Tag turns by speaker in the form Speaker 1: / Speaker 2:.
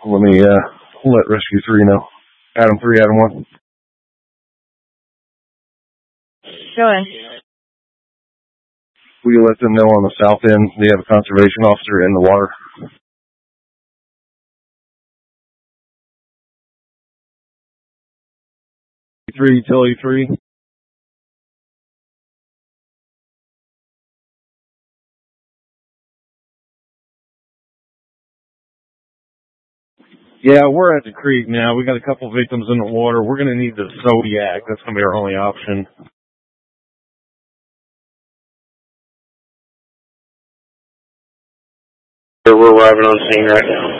Speaker 1: Let me let Rescue 3 know. Adam 3, Adam 1.
Speaker 2: Go ahead.
Speaker 1: Will you let them know on the south end they have a conservation officer in the water? Utility 3. Yeah, we're at the creek now. We got a couple victims in the water. We're going to need the Zodiac. That's going to be our only option.
Speaker 3: We're arriving on scene right now.